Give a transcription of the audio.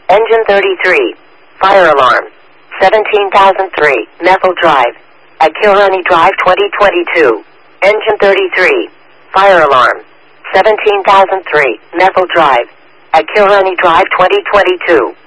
Engine 33. Fire alarm. 17,003. Methyl Drive. At Kilrenny Drive 2022. Engine 33. Fire alarm. 17,003. Methyl Drive. At Kilrenny Drive 2022.